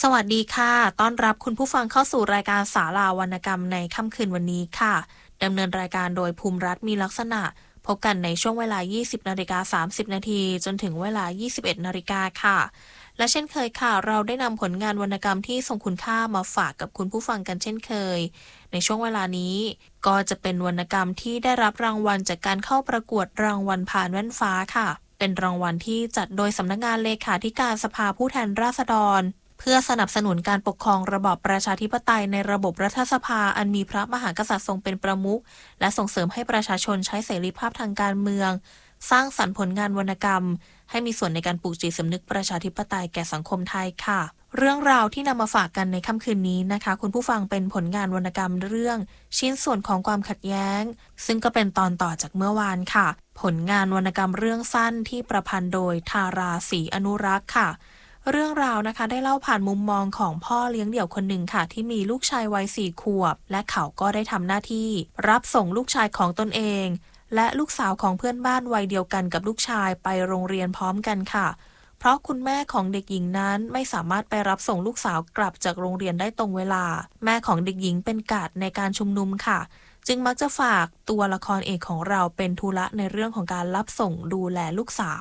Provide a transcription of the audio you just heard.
สวัสดีค่ะต้อนรับคุณผู้ฟังเข้าสู่รายการศาลาวรรณกรรมในค่ำคืนวันนี้ค่ะดำเนินรายการโดยภูมิรัตน์มีลักษณะพบกันในช่วงเวลา 20:30 นาทีจนถึงเวลา 21 นาฬิกาค่ะและเช่นเคยค่ะเราได้นำผลงานวรรณกรรมที่ทรงคุณค่ามาฝากกับคุณผู้ฟังกันเช่นเคยในช่วงเวลานี้ก็จะเป็นวรรณกรรมที่ได้รับรางวัลจากการเข้าประกวดรางวัลผ่านแว่นฟ้าค่ะเป็นรางวัลที่จัดโดยสำนักงานเลขาธิการสภาผู้แทนราษฎร เพื่อสนับสนุนการปกครองระบอบประชาธิปไตยในระบบรัฐสภาอันมีพระมหากษัตริย์ทรงเป็นประมุขและส่งเสริมให้ประชาชนใช้เสรีภาพทางการเมืองสร้างสรรค์ผลงานวรรณกรรมให้มีส่วนในการปลูกจิตสำนึกประชาธิปไตยแก่สังคมไทยค่ะเรื่องราวที่นำมาฝากกันในค่ำคืนนี้นะคะคุณผู้ฟังเป็นผลงานวรรณกรรมเรื่องชิ้นส่วนของความขัดแย้งซึ่งก็เป็นตอนต่อจากเมื่อวานค่ะผลงานวรรณกรรมเรื่องสั้นที่ประพันธ์โดยธาราศรีอนุรักษ์ค่ะ เรื่องราวนะคะได้เล่าผ่านมุมมองของพ่อเลี้ยงเดี่ยวคนหนึ่งค่ะที่มีลูกชายวัย4 ขวบและเขาก็ได้ทำหน้าที่รับส่งลูกชายของตนเองและลูกสาวของเพื่อนบ้านวัยเดียวกันกับลูกชายไปโรงเรียนพร้อมกันค่ะเพราะคุณแม่ของเด็กหญิงนั้นไม่สามารถไปรับส่งลูกสาวกลับจากโรงเรียนได้ตรงเวลาแม่ของเด็กหญิงเป็นกาดในการชุมนุมค่ะจึงมักจะฝากตัวละครเอกของเราเป็นธุระในเรื่องของการรับส่งดูแลลูกสาว